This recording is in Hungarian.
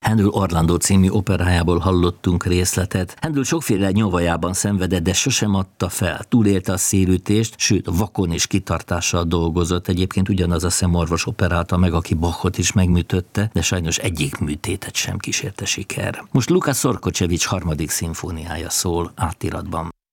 Handel Orlando című operájából hallottunk részletet. Handel sokféle nyavajában szenvedett, de sosem adta fel. Túlélte a szélütést, sőt vakon és kitartással dolgozott. Egyébként ugyanaz a szemorvos operálta meg, aki Bachot is megműtötte, de sajnos egyik műtétet sem kísérte siker. Most Lukács Szorkocevics harmadik szimfóniája szól átiratban.